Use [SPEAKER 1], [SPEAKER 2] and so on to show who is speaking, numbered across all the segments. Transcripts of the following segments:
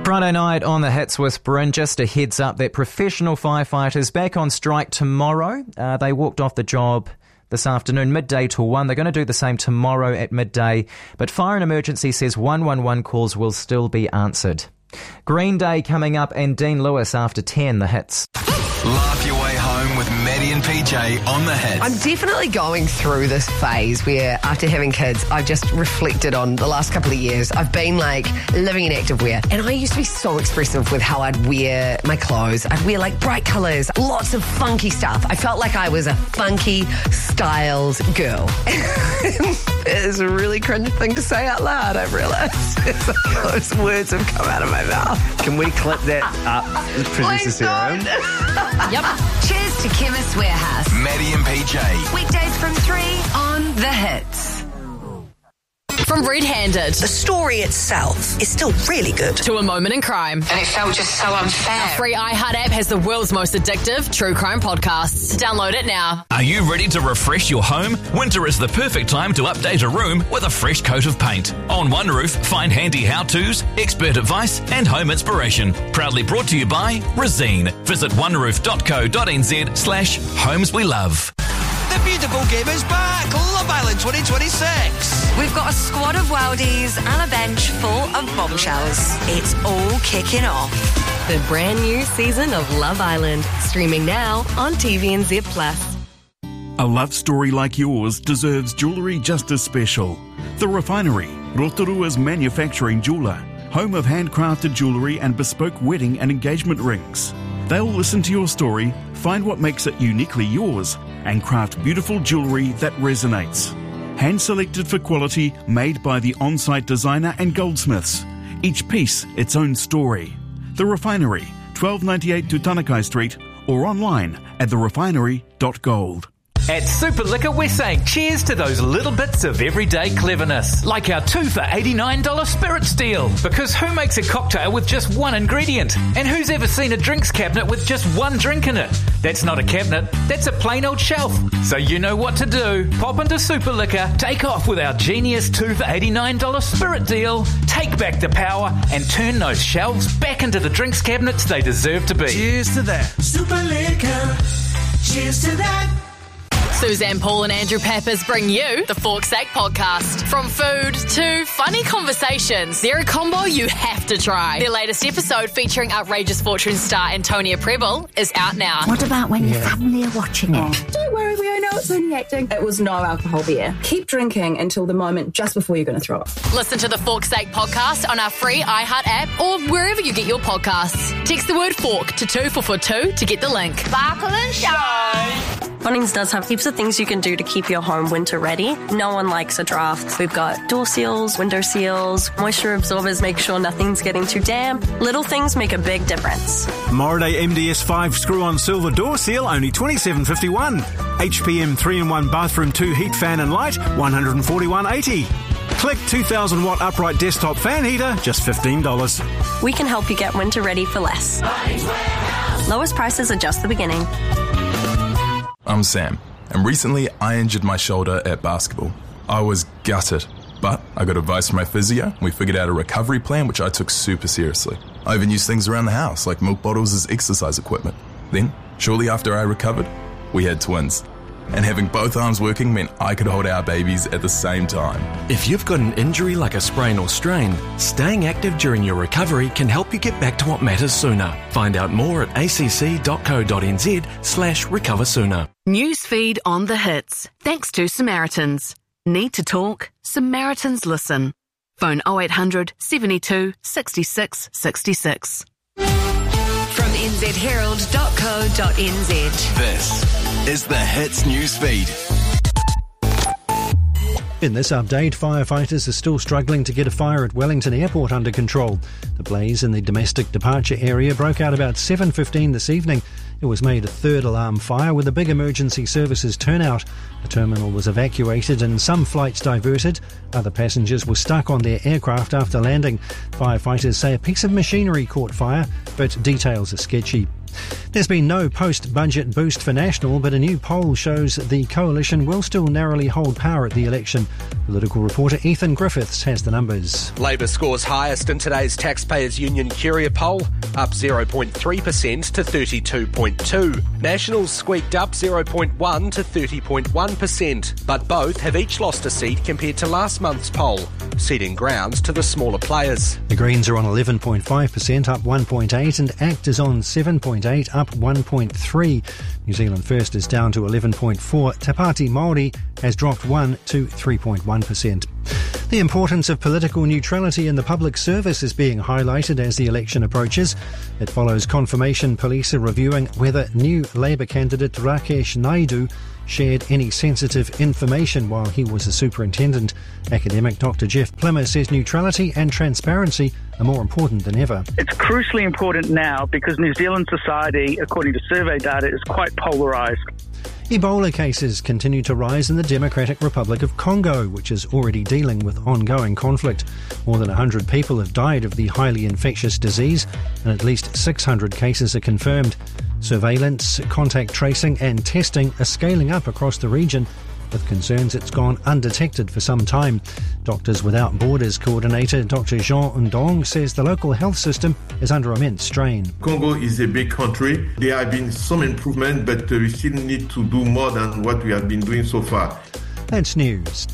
[SPEAKER 1] Friday night on the Hits with Bryn. Just a heads up that professional firefighters back on strike tomorrow. They walked off the job this afternoon, midday to 1. They're going to do the same tomorrow at midday. But Fire and Emergency says 111 calls will still be answered. Green Day coming up and Dean Lewis after 10, the Hits.
[SPEAKER 2] Laugh your way home with Maddie and PJ on the Hits.
[SPEAKER 3] I'm definitely going through this phase where after having kids, I've just reflected on the last couple of years. I've been like living in activewear, and I used to be so expressive with how I'd wear my clothes. I'd wear like bright colours, lots of funky stuff. I felt like I was a funky styled girl. It's a really cringe thing to say out loud, I've realised. It's like those words have come out of my mouth.
[SPEAKER 4] Can we clip that up, Producer Sarah?
[SPEAKER 5] Yep. Cheers to Chemist Warehouse.
[SPEAKER 2] Maddie and PJ.
[SPEAKER 5] Weekdays from 3 on The Hits. From Red Handed.
[SPEAKER 6] The story itself is still really good.
[SPEAKER 5] To A Moment in Crime.
[SPEAKER 7] And it felt just so unfair.
[SPEAKER 5] Our free iHeart app has the world's most addictive true crime podcasts. Download it now.
[SPEAKER 8] Are you ready to refresh your home? Winter is the perfect time to update a room with a fresh coat of paint. On One Roof, find handy how-tos, expert advice and home inspiration. Proudly brought to you by Resene. Visit oneRoof.co.nz/homes we love.
[SPEAKER 9] The beautiful game is back. Love Island 2026.
[SPEAKER 6] We've got a squad of worldies and a bench full of bombshells. It's all kicking off.
[SPEAKER 10] The brand new season of Love Island, streaming now on TVNZ Plus.
[SPEAKER 11] A love story like yours deserves jewellery just as special. The Refinery, Rotorua's manufacturing jeweller, home of handcrafted jewellery and bespoke wedding and engagement rings. They'll listen to your story, find what makes it uniquely yours, and craft beautiful jewellery that resonates. Hand-selected for quality, made by the on-site designer and goldsmiths. Each piece its own story. The Refinery, 1298 Tutanekai Street, or online at therefinery.gold.
[SPEAKER 12] At Super Liquor, we're saying cheers to those little bits of everyday cleverness, like our 2 for $89 spirits deal. Because who makes a cocktail with just one ingredient? And who's ever seen a drinks cabinet with just one drink in it? That's not a cabinet, that's a plain old shelf. So you know what to do. Pop into Super Liquor, take off with our genius 2 for $89 spirit deal, take back the power, and turn those shelves back into the drinks cabinets they deserve to be.
[SPEAKER 9] Cheers to that.
[SPEAKER 13] Super Liquor, cheers to that.
[SPEAKER 5] Suzanne Paul and Andrew Pappas bring you the Fork's Sake podcast. From food to funny conversations, they're a combo you have to try. Their latest episode, featuring outrageous fortune star Antonia Preble, is out now.
[SPEAKER 14] What about when your family are watching it?
[SPEAKER 15] Don't worry, we all know it's only acting. It was no alcohol beer. Keep drinking until the moment just before you're going to throw up.
[SPEAKER 5] Listen to the Fork's Sake podcast on our free iHeart app or wherever you get your podcasts. Text the word fork to 2442 to get the link.
[SPEAKER 7] Sparkle and shine.
[SPEAKER 10] Bunnings does have heaps of things you can do to keep your home winter ready. No one likes a draft. We've got door seals, window seals, moisture absorbers, make sure nothing's getting too damp. Little things make a big difference.
[SPEAKER 16] Moraday MDS5 screw-on silver door seal, only $27.51. HPM 3-in-1 bathroom 2 heat fan and light, $141.80. Click 2,000 watt upright desktop fan heater, just $15.
[SPEAKER 10] We can help you get winter ready for less. Lowest prices are just the beginning.
[SPEAKER 17] I'm Sam, and recently I injured my shoulder at basketball. I was gutted, but I got advice from my physio. We figured out a recovery plan, which I took super seriously. I even used things around the house, like milk bottles as exercise equipment. Then, shortly after I recovered, we had twins. And having both arms working meant I could hold our babies at the same time.
[SPEAKER 18] If you've got an injury like a sprain or strain, staying active during your recovery can help you get back to what matters sooner. Find out more at acc.co.nz/recover sooner.
[SPEAKER 19] Newsfeed on the Hits. Thanks to Samaritans. Need to talk? Samaritans listen. Phone 0800 72 66 66.
[SPEAKER 5] From nzherald.co.nz.
[SPEAKER 2] This is the Hits Newsfeed.
[SPEAKER 20] In this update, firefighters are still struggling to get a fire at Wellington Airport under control. The blaze in the domestic departure area broke out about 7:15 this evening. It was made a third alarm fire with a big emergency services turnout. The terminal was evacuated and some flights diverted. Other passengers were stuck on their aircraft after landing. Firefighters say a piece of machinery caught fire, but details are sketchy. There's been no post-budget boost for National, but a new poll shows the coalition will still narrowly hold power at the election. Political reporter Ethan Griffiths has the numbers.
[SPEAKER 21] Labor scores highest in today's Taxpayers Union Curia poll, up 0.3% to 32.2. Nationals squeaked up 0.1 to 30.1%, but both have each lost a seat compared to last month's poll, ceding grounds to the smaller players.
[SPEAKER 20] The Greens are on 11.5%, up 1.8, and ACT is on 7.8, up 1.3. New Zealand First is down to 11.4. Te Pāti Māori has dropped 1 to 3.1%. The importance of political neutrality in the public service is being highlighted as the election approaches. It follows confirmation police are reviewing whether new Labour candidate Rakesh Naidu shared any sensitive information while he was a superintendent. Academic Dr Jeff Plimmer says neutrality and transparency are more important than ever.
[SPEAKER 22] It's crucially important now because New Zealand society, according to survey data, is quite polarised.
[SPEAKER 20] Ebola cases continue to rise in the Democratic Republic of Congo, which is already dealing with ongoing conflict. More than 100 people have died of the highly infectious disease, and at least 600 cases are confirmed. Surveillance, contact tracing and testing are scaling up across the region, with concerns it's gone undetected for some time. Doctors Without Borders coordinator Dr Jean Ndong says the local health system is under immense strain.
[SPEAKER 23] Congo is a big country. There have been some improvement, but we still need to do more than what we have been doing so far.
[SPEAKER 20] That's news.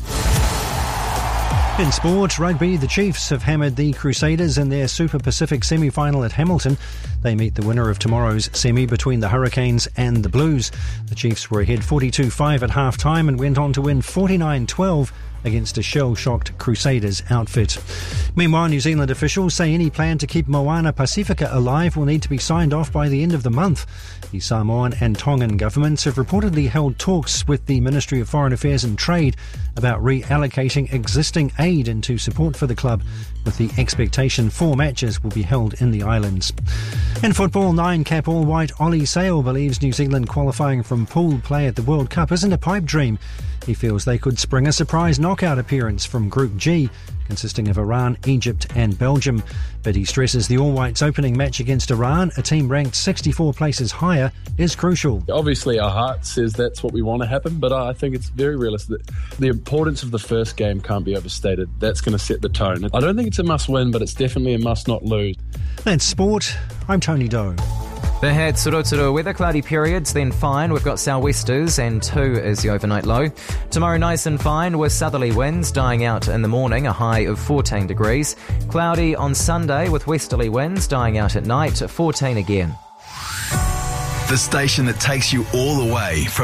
[SPEAKER 20] In sport, rugby, the Chiefs have hammered the Crusaders in their Super Pacific semi-final at Hamilton. They meet the winner of tomorrow's semi between the Hurricanes and the Blues. The Chiefs were ahead 42-5 at half-time and went on to win 49-12 against a shell-shocked Crusaders outfit. Meanwhile, New Zealand officials say any plan to keep Moana Pacifica alive will need to be signed off by the end of the month. The Samoan and Tongan governments have reportedly held talks with the Ministry of Foreign Affairs and Trade about reallocating existing aid into support for the club, with the expectation 4 matches will be held in the islands. In football, 9-cap all-white Ollie Sale believes New Zealand qualifying from pooled play at the World Cup isn't a pipe dream. He feels they could spring a surprise knockout appearance from Group G, consisting of Iran, Egypt and Belgium. But he stresses the All-Whites' opening match against Iran, a team ranked 64 places higher, is crucial.
[SPEAKER 24] Obviously our heart says that's what we want to happen, but I think it's very realistic. The importance of the first game can't be overstated. That's going to set the tone. I don't think it's a must-win, but it's definitely a must-not-lose.
[SPEAKER 20] That's sport. I'm Tony Doe.
[SPEAKER 1] The had Suruturu weather, cloudy periods, then fine. We've got sou'westers and 2 is the overnight low. Tomorrow nice and fine with southerly winds dying out in the morning, a high of 14 degrees. Cloudy on Sunday with westerly winds dying out at night, 14 again.
[SPEAKER 2] The station that takes you all the way from